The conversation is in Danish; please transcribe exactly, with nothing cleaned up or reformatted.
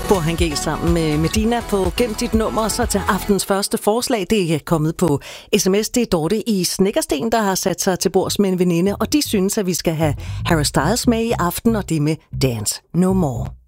Burhan G sammen med Medina på Gem dit nummer, så til aftens første forslag. Det er kommet på sms. Det er Dorte i Snekkersten, der har sat sig til bords med en veninde, og de synes, at vi skal have Harry Styles med i aften, og det med Dance No More.